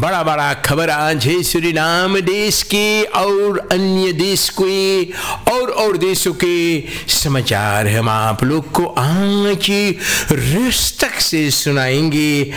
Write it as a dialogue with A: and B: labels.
A: बड़ा बड़ा खबर आज है सूरीनाम देश के और अन्य देश के और देशों के समाचार हम आप लोग को आज रिश्तक से सुनाएंगे।